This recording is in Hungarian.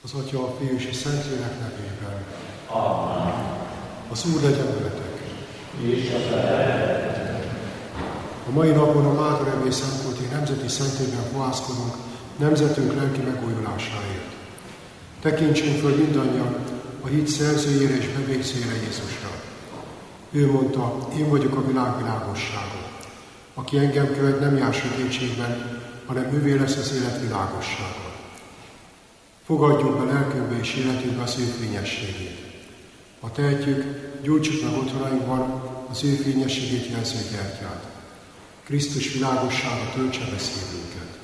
Az Atya, a Fiú és a Szentlélek nevében. Amen. Az Úr legyen veletek. És a te. A mai napon a Mátor Emlék Szentpolti Nemzeti Szentélyben fohászkodunk nemzetünk lelki megújulásáért. Tekintsünk föl mindannyian a hit szerzőjére és bevégzőjére, Jézusra. Ő mondta, én vagyok a világ világossága. Aki engem követ, nem jár sötétségben, hanem ővé lesz az élet világossága. Fogadjuk be lelkünkbe és életünkbe az ő fényességét. Ha tehetjük, gyújtsuk meg otthonainkban az ő fényességét jelző gyertyát. Krisztus világossága töltse be szívünket.